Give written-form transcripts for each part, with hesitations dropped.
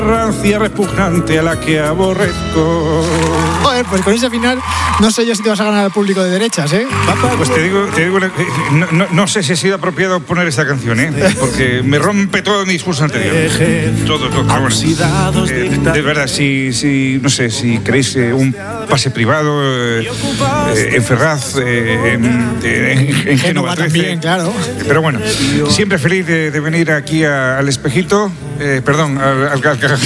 rancia repugnante a la que aborrezco. Joder, pues con ese final no sé yo si te vas a ganar al público de derechas, ¿eh? Papá, pues te digo no sé si ha sido apropiado poner esta canción, porque me rompe todo mi discurso anterior. Todo. Bueno, de verdad, si no sé, si queréis un pase privado en Ferraz, en Génova 13. También, claro. Pero bueno, siempre feliz de venir aquí al Espejito, perdón, al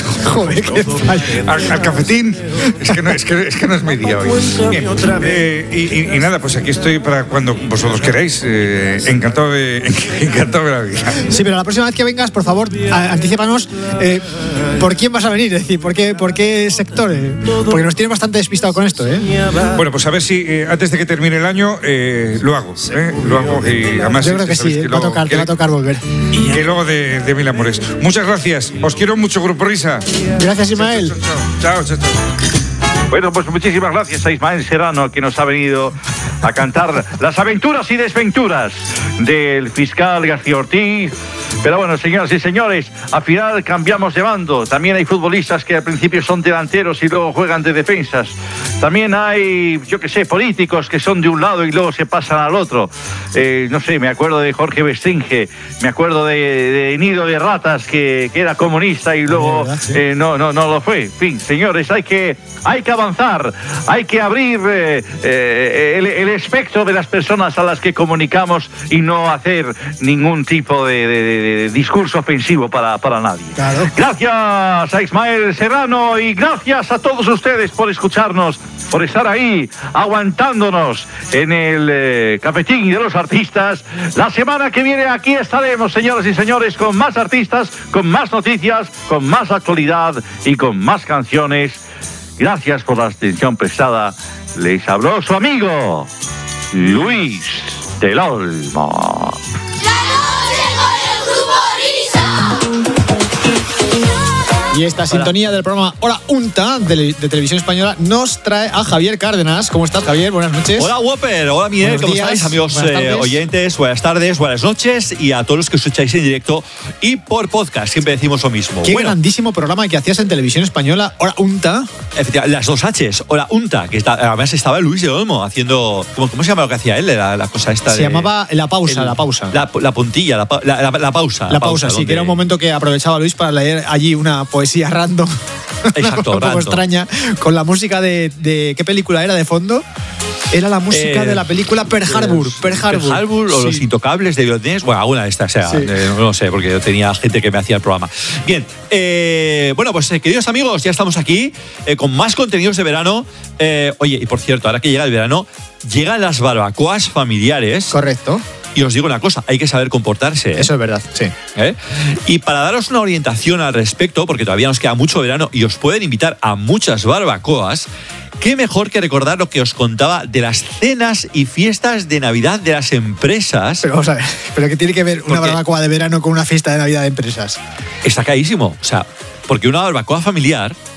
cafetín. Es que no es mi día hoy. Bien, y nada, pues aquí estoy para cuando vosotros queráis. Encantado de la vida. Sí, pero la próxima vez que vengas, por favor, anticípanos por quién vas a venir, es decir, por qué sector, porque nos tienes bastante despistado con esto, ¿eh? Bueno, pues a ver si antes de que termine el año lo hago, y además yo creo que sí, te va a tocar volver. Que luego de mil amores. Muchas gracias, os quiero mucho, Grupo Risa. Gracias, Ismael. Chao. Bueno, pues muchísimas gracias a Ismael Serrano, que nos ha venido a cantar las aventuras y desventuras del fiscal García Ortiz. Pero bueno, señoras y señores, al final cambiamos de bando. También hay futbolistas que al principio son delanteros y luego juegan de defensas. También hay, políticos que son de un lado y luego se pasan al otro. No sé, me acuerdo de Jorge Bestringe, me acuerdo de Nido de Ratas, que era comunista y luego no lo fue. En fin, señores, hay que avanzar, hay que abrir el espectro de las personas a las que comunicamos y no hacer ningún tipo de discurso ofensivo para nadie. Claro. Gracias a Ismael Serrano y gracias a todos ustedes por escucharnos, por estar ahí aguantándonos en el cafetín de los artistas. La semana que viene aquí estaremos, señoras y señores, con más artistas, con más noticias, con más actualidad y con más canciones. Gracias por la atención prestada. Les habló su amigo Luis del Olmo. Y esta sintonía del programa Hora Unta de Televisión Española nos trae a Javier Cárdenas. ¿Cómo estás, Javier? Buenas noches. Hola, Whopper. Hola, Miguel. ¿Cómo estáis, amigos oyentes? Buenas tardes, buenas noches y a todos los que escucháis en directo y por podcast. Siempre decimos lo mismo. Qué grandísimo programa que hacías en Televisión Española, Hora Unta. Efectivamente, las dos H's, Hora Unta, que además estaba Luis del Olmo haciendo... ¿Cómo se llama lo que hacía él? La cosa esta se llamaba la pausa. La puntilla, la pausa. La pausa, sí, que era un momento que aprovechaba Luis para leer allí una poesía random. Exacto, un poco extraña, con la música de ¿qué película era de fondo? Era la música de la película Pearl Harbor. Pearl Harbor o Los Intocables de Bill. Bueno, alguna de estas, no sé, porque yo tenía gente que me hacía el programa. Bien, bueno, pues queridos amigos, ya estamos aquí con más contenidos de verano. Oye, y por cierto, ahora que llega el verano, llegan las barbacoas familiares. Correcto. Y os digo una cosa, hay que saber comportarse. Eso es verdad, sí. Y para daros una orientación al respecto, porque todavía nos queda mucho verano y os pueden invitar a muchas barbacoas, qué mejor que recordar lo que os contaba de las cenas y fiestas de Navidad de las empresas. Pero vamos a ver, ¿pero qué tiene que ver una barbacoa de verano con una fiesta de Navidad de empresas? Está carísimo, o sea, porque una barbacoa familiar